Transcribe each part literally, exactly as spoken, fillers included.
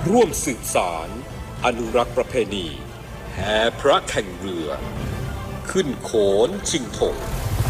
ร่วมสืบสารอนุรักษ์ประเพณีแห่พระแข่งเรือขึ้นโขนชิงธง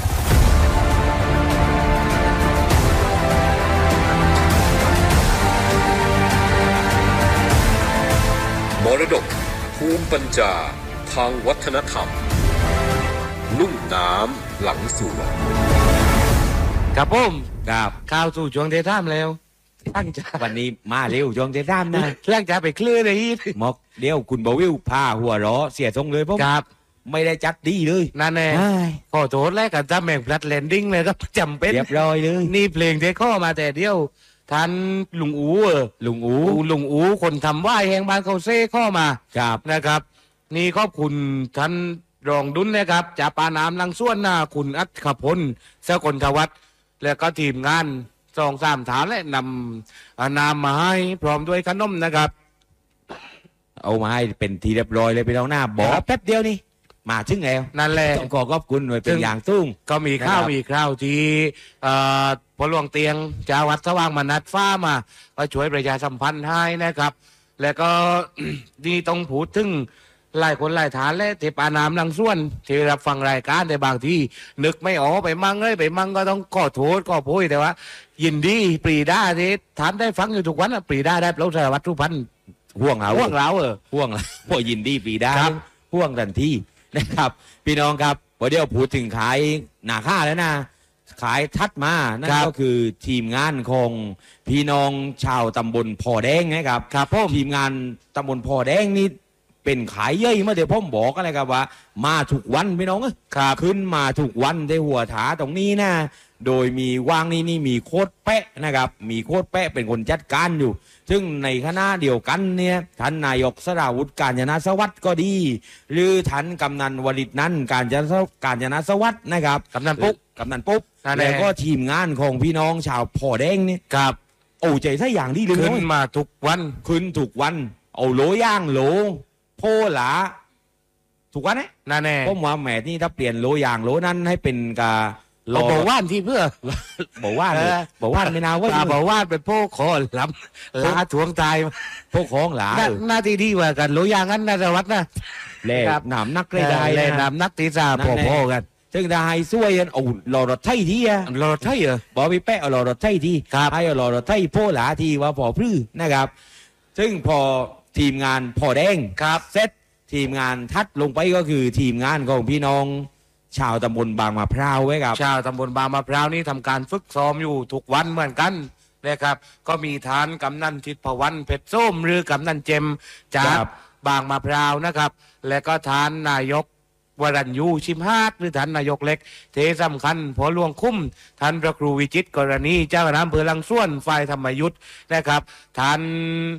มรดกภูมิปัญญาทางวัฒนธรรมลุ่มน้ำหลังสวนครับผมครับข้าวสู่ช่วงเทท่ามแล้วตั้งใจวันนี้มาเร็วช่วงเทท่ามนะเรื่องจะไปคลื่นเลยมอกเดี๋ยวคุณบวิวพาหัวเราะเสียทรงเลยผมครับไม่ได้จัดดีเลยนั่นแน่ขอโทษแล้วกันถ้าแม่งพลัดแลนดิ้งเลยก็จำเป็นเรียบร้อยเลยนี่เพลงเทข้อมาแต่เดียวท่านลุงอูเออลุงอูลุงอูคนทำว่ายแห่งบ้านเขาเซ่ข้อมาครับนะครับนี่ขอบคุณท่านรองดุลนะครับจ่าปาน้ำลังส่วนหน้าคุณอัครพลสกลทวัฒน์และก็ทีมงานสองสามฐานและนำนามมาให้พร้อมด้วยขนมนะครับเอามาให้เป็นทีเรียบร้อยเลยไปแล้วหน้าบอกแป๊บเดียวนี่มาถึงแล้วนั่นแหละต้องขอขอบคุณหน่วยเป็นอย่างตุ้งก็มีข้าวมีข้าวที่พลวงเตียงจาวัดสว่างมนัดฟ้ามาก็ช่วยประชาสัมพันธ์ให้นะครับแล้วก็นี่ต้องพูดถึงหลายคนหลายฐานและเทปานามลังส่วนที่รับฟังรายการแต่บางที่นึกไม่ออกไปมั่งเลยไปมั่งก็ต้องขอโทษขอโพยแต่ว่ายินดีปรีดาที่ฐานได้ฟังอยู่ทุกวันปรีดาได้เราสารวัตรทุพันห่วงเราห่วงเราเออห่วงพวกยินดีปรีดาห่วงทันทีนะครับพี่น้องครับพอเดี๋ยวพูดถึงขายหนาค่าแล้วนะขายทัดมานั่นก็คือทีมงานของพี่น้องชาวตำบลพอแดงนะครับครับพ่อทีมงานตำบลพอแดงนี่เป็นขายเย่ยเมื่อเดี๋ยวพ่อบอกอะไรครับว่ามาถูกวันพี่น้องครับขึ้นมาถูกวันในหัวถาตรงนี้นะโดยมีวางนี่นี่มีโคตรแปะนะครับมีโคตรแปะเป็นคนจัดการอยู่ซึ่งในคณะเดียวกันเนี่ยท่านนายกสราวุฒิการจนาสวัสดิ์ก็ดีหรือท่านกำนันวลิตนั้นการจนาการจนาสวัสดิ์นะครับกำนันปุ๊บกำนันปุ๊บแล้วก็ทีมงานของพี่น้องชาวพอแดงนี่ครับโอ้ใจซะอย่างดีเลยขึ้นมาทุกวันขึ้นทุกวันเอาโหลย่างโหลโพหลาถูกวันไหมนั่นแน่ผมว่าแหมนี่ถ้าเปลี่ยนโหลอย่างโหลนั้นให้เป็นกาบอกว่านที่เพื่อบอกว่าบอกว่าไม่นาว่าบอกว่าเป็นพวกขอลำลาถ่วงตายพวกของหลาหน้าที่ดีกว่ากันโหลอย่างนั้นนะสวัสดิ์นะแล่หนามนักเลยได้แล่หนามนักตีซาพอๆกันซึ่งได้ช่วยกันโอ้หล่อรถไทยที่อะหล่อรถไทยเหรอบอกพี่แป๊ะหล่อรถไทยที่ให้หล่อรถไทยโพหลาที่ว่าพอพลื้นะครับซึ่งพอทีมงานพอแดงครับเซตทีมงานทัดลงไปก็คือทีมงานของพี่น้องชาวตำบลบางมะพร้าวไว้ครับชาวตำบลบางมะพร้าวนี่ทำการฝึกซ้อมอยู่ทุกวันเหมือนกันนะครับก็มีฐานกำนันทิพวรรณเพชรส้มหรือกำนันเจมจากบางมะพร้าวนะครับและก็ฐานนายกวรัญยูชิมฮาดหรือท่านนายกเล็กเทสำคัญพอหลวงคุ้มท่านพระครูวิจิตรกรณีเจ้าคณะอำเภอลังส่วนฝ่ายธรรมยุทธ์นะครับท่าน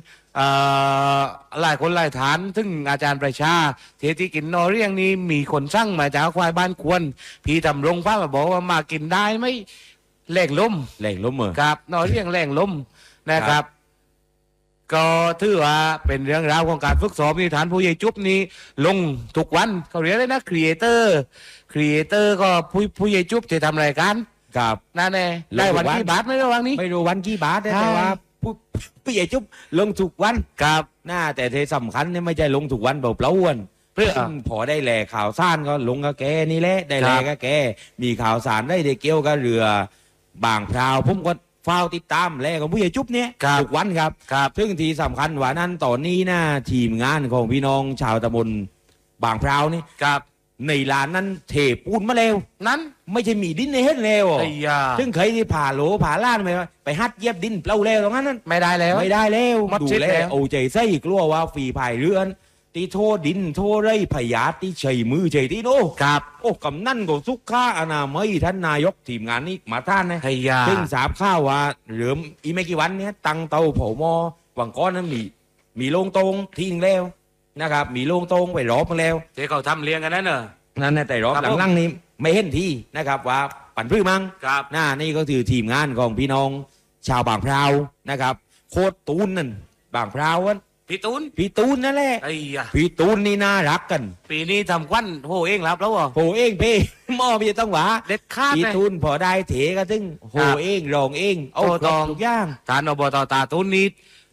หลายคนหลายฐานซึ่งอาจารย์ประชาเทติกินนอเรียงนี้มีคนสั่งมาจากควายบ้านควรพี่ทำรงฟ้ามาบอกว่ามากินได้ไหมแหล่งลมแหล่งลมเหรอครับนอเรียงแหล่งลมนะครับก็ถือว่าเป็นเรื่องราวของการฝึกซ้อมที่ฐานผู้ใหญ่จุ๊บนี้ลงทุกวันเขาเรียกเลยนะครีเอเตอร์ครีเอเตอร์ก็ผู้ผู้ใหญ่จุ๊บที่ทำรายการครับนั่นแน่ได้วันกี่บาทไม่รู้วันนี้ไม่รู้วันกี่บาทแต่ว่าผู้ผู้ใหญ่จุ๊บลงทุกวันครับน่าแต่ที่สำคัญเนี่ยไม่ใช่ลงทุกวันเปล่าๆวันเพื่อพอได้แหล่ข่าวสารก็ลงกับแกนี่แหละได้แหล่กับแกมีข่าวสารได้ได้เกี่ยวกับเรือบางพราวผมก็เฝ้าติดตามแลของผู้ใหญ่จุ๊บเนี่ยทุกวันครับครับซึ่งที่สำคัญว่านั้นตอนนี้นะทีมงานของพี่น้องชาวตำบลบางพราวนี่ครับในลานนั้นเทปูนมาแล้วนั้นไม่ใช่มีดินในเฮ็ดแล้วซึ่งเคยที่ผ่าโหลผ่าล้านไปไปฮัดเย็บดินเปล่าแล้วตรงนั้นนั้นไม่ได้แล้วไม่ได้แล้วดูแลโอ้ใจไส้กลัวว่าฝีพายเรือนตีโทดินโทไรพยาตีเฉยมือเฉยตีโนครับโอ้กำนั่นก็สุขาอนามัยท่านนายกทีมงานนี้มาท่านนะซึ่งสาบข้าวว่าเหลืออีไม่กี่วันเนี้ยตังเตาเผามอวังก้อนนั้นมีมีโล่งตรงทิ้งแล้วนะครับมีโล่งตรงไปรอบมาแล้วเจ๊เขาทำเลี้ยงกันนั่นเนอะนั่นแต่รอบหลังๆนี้ไม่เห็นที่นะครับว่าปั่นพื้นมั้งครับหน้านี่ก็คือทีมงานของพี่น้องชาวบางพราวนะครับโคตรตูนนั่นบางพราวพี่ตูนพี่ตูนนั่นแหละไอ้ยะพี่ตูนนี่น่ารักกันปีนี้ทำควันโหเองรับแล้วอ่ะโหเองพี่หม้อพี่ต้องหวาเด็ดขาดพี่ตูนพอได้เถก็ถึงโหเองรองเองเอาตองทุกอย่างฐานอบตตาตูนนี้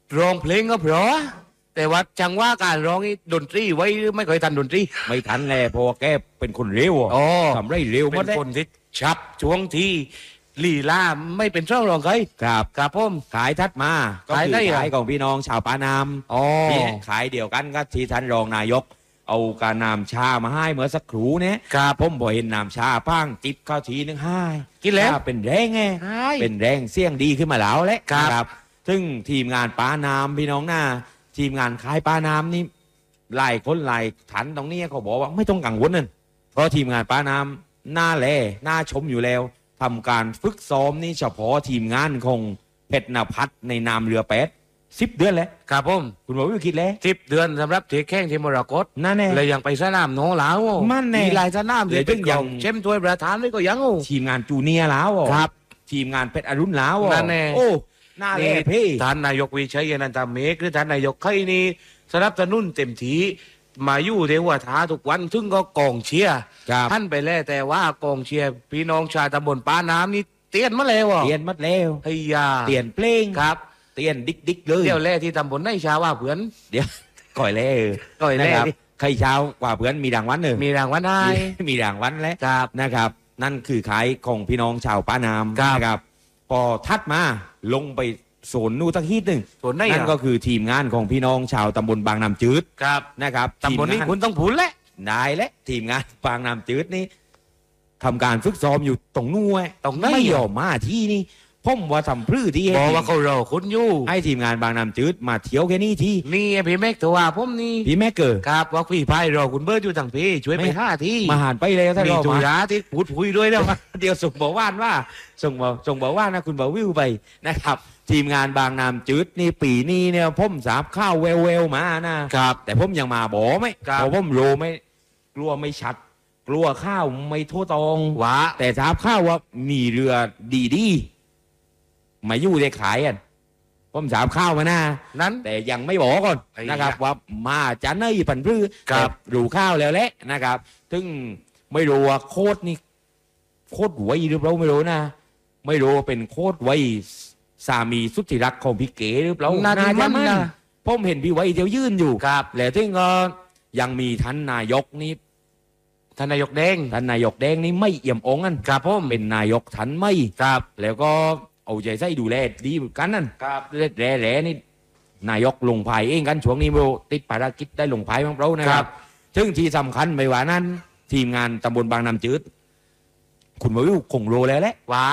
ร้องเพลงก็เพราะแต่ว่าจังว่าการร้องนี่ดนตรีไว้ไม่เคยทันดนตรีไม่ทันเลยเพราะว่าแกเป็นคนเร็วอะอ๋อทำไรเร็วหมเป็ดนเลยคนที่ชับช่วงที่ลีลาไม่เป็นช่องรองใครครับครับผมขายทัดมาก็ขายคือได้เหรอขายของพี่น้องชาวปานามอ๋อเนี่ยขายเดียวกันก็ที่ท่านรองนายก เอาการนำชามาให้เมื่อสักครู่เนี่ยครับผมบ่เห็นนำชาพังจิบเข้าทีนึงให้กินแล้วถ้าเป็นแรงไงใช่เป็นแรงเสี่ยงดีขึ้นมาแล้วแหละครับนะซึ่งทีมงานป้านามพี่น้องหน้า ทีมงานขายป้านามนี่หลายคนหลายฐานตรงนี้เขาบอกว่าไม่ต้องกังวลนั่นเพราะทีมงานป้านามหน้าแลหน้าชมอยู่แล้วทำการฝึกซ้อมนี่เฉพาะทีมงานของเพชรนภัทรในนามเรือแปดสิบเดือนแล้วครับผมคุณบอกว่าคิดแล้วสิบเดือนสำหรับเทแข้งที่มรกตนั่นแน่เลยยังไปสนามโน้องหลาวมันแน่มีหลายสนามเลยเป็นยัยัง งเช่มถ้วยประธานไว้ก็ยังโอ้ทีมงานจูเนียร์แล้วอ่ะครับทีมงานเพชรอรุณแล้วอ่ะนั่นแน่โอ้หน้าแลพี่ท่านนายกวิชัยอนันตเมฆหรือท่านนายกไข่นี่สนับสนุนเต็มทีมาอยู่ในหัวท้าทุกวันซึ่งก็กองเชียร์ครับท่านไปแล้วแต่ว่ากองเชียร์พี่น้องชาวตำบลป้าน้ำนี่เตี้ยนมาแล้วอ่ะเปลี่ยนมัดแล้วเฮียเปลี่ยนเพลงครับเปลี่ยนดิกดิกเลยเดี๋ยวแรกที่ตำบลในชาว่าเพื่อนเดี๋ยวก่อยแล้วก่อยแล้วนะครับใครเช้ากว่าเพื่อนมีรางวัลหนึ่งมีรางวัลให้มีมีรางวัลแล้วครับนะครับ นั่นคือขายของพี่น้องชาวป้านามครับนะครับ พอทัดมาลงไปโซนนู่นตักฮีดหนึ่งส่วนในนั่นก็คือทีมงานของพี่น้องชาวตำบลบางน้ำจืดครับนะครับตำบลนี้ทีมงาคุณต้องผุนแหละได้และทีมงานบางน้ำจืดนี่ทำการฝึกซ้อมอยู่ตรงนู้นตรงไหนไม่ยอมมาที่นี่ผมว่าทำพลื้ที่บอกว่าเขารอคุณอยู่ให้ทีมงานบางน้ำจืดมาเที่ยวแค่นี้ที่นี่พี่เมฆตัวผมนี่พี่แม่เกิดครับว่าพี่พายรอคุณเบิร์ดอยู่ทางพี่ช่วยไปไม่ห้าที่มาหารไปเลยถ้ามีเราตุมายาที่พูดคุยด้วยแล้วเดี๋ยวส่งบอกว่านว่าส่งบอกส่งบอกว่านนะคุณบอกวิวไปนะครับ ทีมงานบางน้ำจืดนี่ปีนี้เนี่ยผมสาบข้าวเวลเวลมานะครับ แต่ผมยังมาบอกไหมครับเพราะผมรู้ไม่กลัวไม่ชัด กลัวข้าวไม่ทั่วตรงหวาแต่ทราบข้าวว่ามีเรือดีดีๆมาอยู่ได้ขายอ่ะผมสาบข้าวมานะนั้นแต่ยังไม่บอกก่อนไอ้นะครับยะว่ามาจะเนยปันพื้ครับแต่รู้ข้าวแล้วแหละนะครับ ซึ่งไม่รู้ว่าโคตรนี่โคตรไวหรือเปล่าไม่รู้นะ ไม่รู้ว่าเป็นโคตรไวสามีสุดที่รักของพี่เก๋หรือเปล่าน่าจะมั่นนะผมเห็นพี่ไวเดียวยื่นอยู่ครับแล้วซึ่งก็ยังมีท่านนายกนี่ท่านนายกแดงท่านนายกแดงนี่ไม่เอี่ยมองกันครับผมเป็นนายกทันไม่ครับแล้วก็เอาใจใส่ดูแลดีเหมือนกันนั่นครับแร่แร่แร่นี่นายกลงภายเองกันช่วงนี้ไม่รู้ติดภารกิจได้ลงภายบ้างเปล่านะคครัรับ บ ซึ่งที่สำคัญไม่ว่านั้น ทีมงานตำบลบางน้ำจืด คุณมาวิวคงรู้แล้วแหละหวาก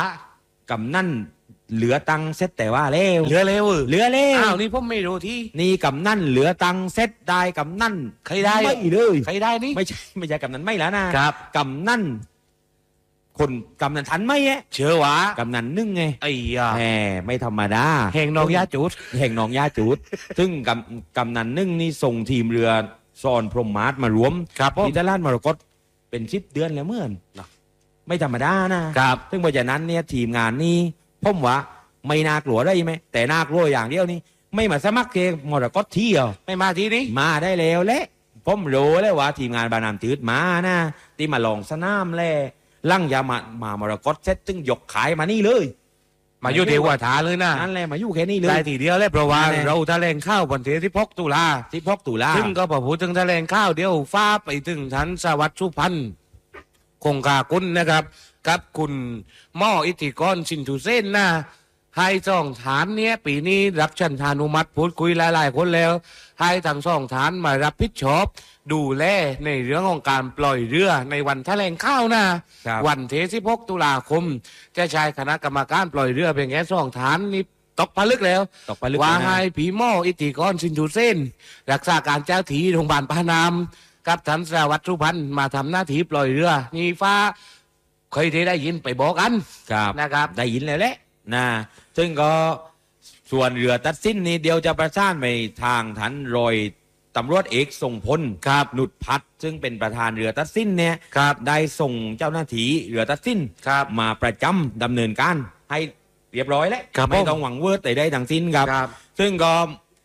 ำนั่นเหลือตังค์เซ็ตแต่ว่าแล้วเหลือเร็วเหลือแล้วอ้าวนี่ผมไม่รู้ที่นี่กำนั่นเหลือตังค์เซ็ตได้กำนั่นใครได้ไม่เลยใครได้นี่ไม่ใช่ไม่ใช่กำนันไม่แล้วนะครับ กำนั่นคนกำนันทันไม่แยะเชื่อหวากำนันนึ่งไงไอ้ยาแหมไม่ธรรมดาแห่งนองยาจูดแห่งหนองยาจูด ซึ่งกำกำนันนึ่งนี่ส่งทีมเรือซอนพรหมมาศมารวมครับผมที่ตลาดมรกตเป็นสิบเดือนแล้วเมื่อนไม่ธรรมดานะครับ ซึ่งเพราะฉะนั้นเนี่ยทีมงานนี้ผมว่าไม่น่ากลัวได้ไหมแต่น่ากลัวอย่างเดียวนี่ไม่มาสมัครเกมมรกตเที่ยวไม่มาที่นี้มาได้แล้วแหละผมรู้เลยว่าทีมงานบานามจืดมานะที่มาลองสนามแลลั่งยามามามรกตเซตจึงยกขายมานี่เลยมาอยู่ที่หัวท้าเลยนะนั่นแหละมาอยู่แค่นี้เลยได้ทีเดียวเลยเพราะว่านั่นแหละเราแถลงข้าววันที่ที่พกตุลาที่พกตุลาซึ่งก็พอพูดถึงแถลงข้าวเดียวฟ้าไปถึงทันสวัสดิ์สุพรรณคงคากุลนะครับ กับคุณหม่ออิทธิกรสินทุเส้นนะให้สองฐานเนี้ยปีนี้รับชันทานุมัติพูดคุยหลายๆคนแล้ว ให้ทั้งสองฐานมารับผิดชอบ ดูแลในเรื่องของการปล่อยเรือในวันแถลงข้าวนะครับวันที่สิบหกตุลาคม จะใช้คณะกรรมการปล่อยเรือเพียงแค่สองฐานนี่ตกผลึกแล้วตกไปลึกว่าเลยนะให้ผีหม้ออิทธิกรสินทุเส้นรักษาการเจ้าถีโรงพยาบาลพานาม กับทันสารวัตรสุพรรณมาทำหน้าที่ปล่อยเรือ นี่ฟ้าเคยได้ยินไปบอกกันครับนะครับได้ยินแล้วแหละนะซึ่งก็ส่วนเรือตัดสินนี่เดี๋ยวจะประสานไปทางทันรอยตำรวจเอกส่งพลครับหนุดพัฒน์ซึ่งเป็นประธานเรือตัดสินเนี่ยครับได้ส่งเจ้าหน้าที่เรือตัดสินครับมาประจำดำเนินการให้เรียบร้อยแล้วครับไม่ผมต้องหวังเวิร์ดแต่ได้ทั้งสิ้นครับครับซึ่งก็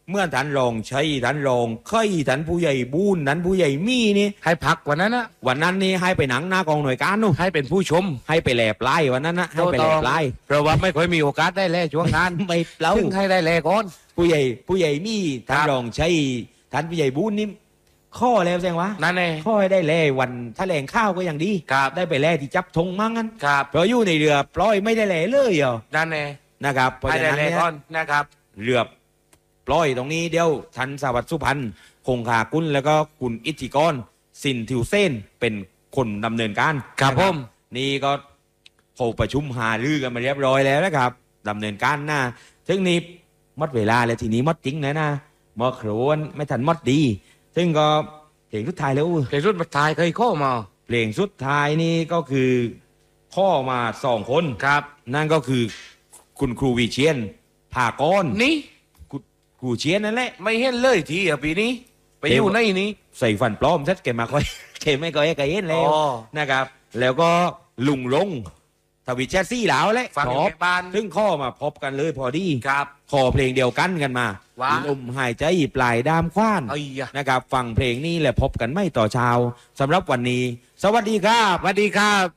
เมื่อท่านรองใช้ท่านรองเคยท่านผู้ใหญ่บูนท่านผู้ใหญ่มีนี่ให้พักวันนั้นนะวันนั้นนี่ให้ไปหนังหน้ากองหน่วยการนู่นให้เป็นผู้ชมให้ไปแหลปลายวันนั้นนะให้ไปแหลปลายเพราะว่าไม่ค่อยมีโอกาสได้แลช่วงงานไม่เปล่าซึ่งให้ได้แลก่อนผู้ใหญ่ผู้ใหญ่มีท่านครับรองใช้ท่านผู้ใหญ่บูนนี่ข้อแล้วแสดงวะนั่นเองข้อให้ได้แลวันถ้าแหลงข้าวก็ยังดีครับได้ไปแลที่จับธงมั่งกันครับเพราะอยู่ในเรือปล่อยไม่ได้แลเลยเหรอนั่นเองนะครับเพราะให้ฉะได้นั้นแลเนี่ยก่อนนะครับเรือปล่อยตรงนี้เดี๋ยวทันสวัสดิ์สุพรรณคงคากุลแล้วก็คุณอิทธิกรสินทิวเซนเป็นคนดำเนินการครับนะผมนี่ก็เขาประชุมหารือกันมาเรียบร้อยแล้วนะครับดำเนินการหน้าซึ่งนี่หมดเวลาแล้วทีนี้หมดจริงนะนะหมอโครนไม่ทันหมดดี ซึ่งก็เพลงสุดท้ายแล้วเพลงรุ่นมาทายเคยเข้ามาเพลงสุดท้ายนี่ก็คือข้อมาสองคนครับนั่นก็คือคุณครูวิเชียนผากรนี่ครูเชียนนั่นแหละไม่เห็นเลยทีอ่ะปีนี้ ไปอยู่ในนี้ใส่ฟันปลอมชัดแกมาค่อย แกไม่ค่อยให้แกเห็นแล้วอ๋อนะครับ แล้วก็ลุงลงทวิตแชทซี่หลาวแหละฟังชอยู่อบในบ้านซึ่งข้อมาพบกันเลยพอดีครับขอเพลงเดียวกันกันมาว่าลมหายใจปลายดามคว้านไอ้ยะนะครับฟังเพลงนี้และพบกันไม่ต่อเช้าสำหรับวันนี้ สวัสดีครับสวัสดีครับ